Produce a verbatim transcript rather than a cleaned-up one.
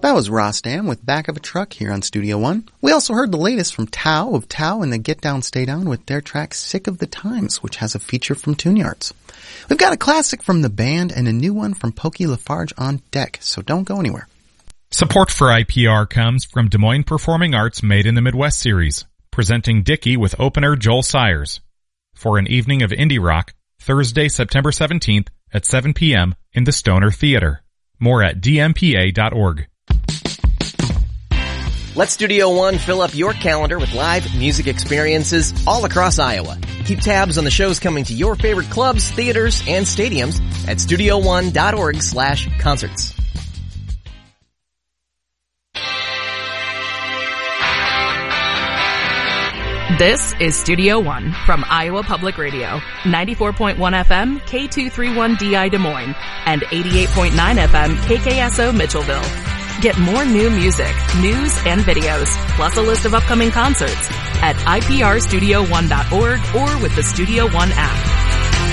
That was Rostam with Back of a Truck here on Studio One. We also heard the latest from Tao of Tao and the Get Down Stay Down with their track Sick of the Times, which has a feature from Tune Yards. We've got a classic from the band and a new one from Pokey Lafarge on deck, so don't go anywhere. Support for I P R comes from Des Moines Performing Arts Made in the Midwest series, presenting Dickie with opener Joel Sayers for an evening of indie rock, Thursday, September seventeenth at seven p.m. in the Stoner Theater. More at d m p a dot org. Let Studio One fill up your calendar with live music experiences all across Iowa. Keep tabs on the shows coming to your favorite clubs, theaters, and stadiums at studio one dot org slash concerts. This is Studio One from Iowa Public Radio, ninety-four point one F M, K two thirty-one D I Des Moines, and eighty-eight point nine F M, K K S O Mitchellville. Get more new music, news, and videos, plus a list of upcoming concerts at I P R studio one dot org or with the Studio One app.